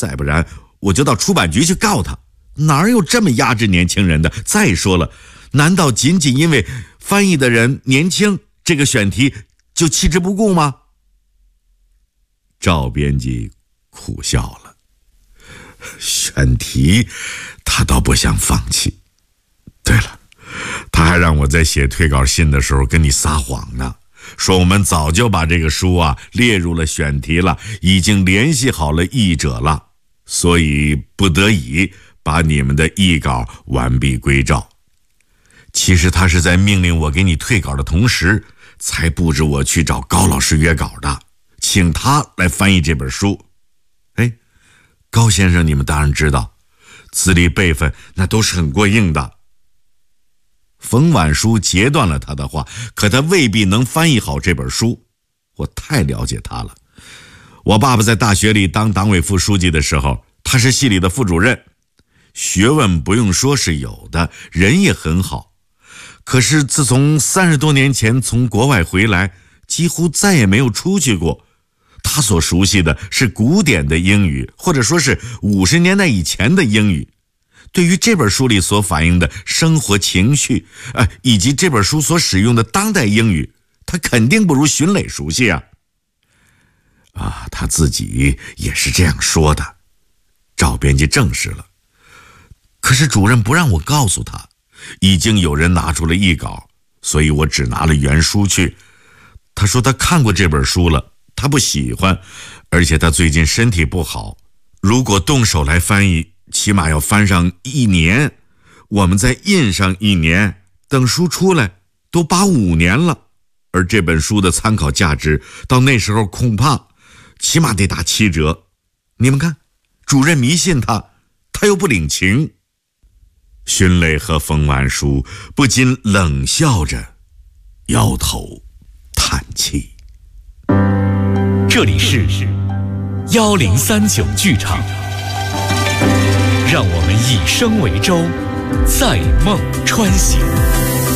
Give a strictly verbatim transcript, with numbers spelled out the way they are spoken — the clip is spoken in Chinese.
再不然我就到出版局去告他。哪有这么压制年轻人的？再说了，难道仅仅因为翻译的人年轻，这个选题就弃之不顾吗？赵编辑苦笑了，选题他倒不想放弃。对了，他还让我在写退稿信的时候跟你撒谎呢，说我们早就把这个书啊列入了选题了，已经联系好了译者了，所以不得已把你们的译稿完璧归赵。其实他是在命令我给你退稿的同时，才布置我去找高老师约稿的，请他来翻译这本书。哎，高先生你们当然知道，资历辈分那都是很过硬的。冯婉书截断了他的话，可他未必能翻译好这本书，我太了解他了。我爸爸在大学里当党委副书记的时候，他是系里的副主任，学问不用说是有的，人也很好。可是自从三十多年前从国外回来，几乎再也没有出去过。他所熟悉的是古典的英语，或者说是五十年代以前的英语。对于这本书里所反映的生活情绪，呃，以及这本书所使用的当代英语，他肯定不如荀磊熟悉啊。啊，他自己也是这样说的。赵编辑证实了。可是主任不让我告诉他，已经有人拿出了译稿，所以我只拿了原书去。他说他看过这本书了，他不喜欢，而且他最近身体不好，如果动手来翻译，起码要翻上一年，我们再印上一年，等书出来都八五年了，而这本书的参考价值到那时候恐怕起码得打七折。你们看，主任迷信他，他又不领情。荀磊和冯婉书不禁冷笑着，摇头叹气。 这里是一零三九剧场，让我们以声为舟，载梦穿行。